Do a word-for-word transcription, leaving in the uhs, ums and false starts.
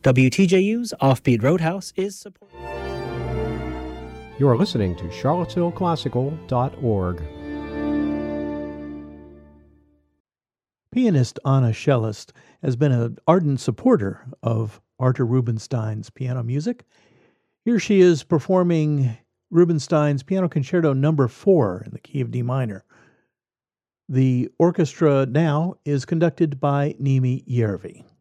W T J U's Offbeat Roadhouse is supported. You are listening to Charlottesville Classical dot org. Pianist Anna Schellest has been an ardent supporter of Artur Rubinstein's piano music. Here she is performing Rubinstein's Piano Concerto Number four in the key of D minor. The orchestra now is conducted by Nimi Järvi.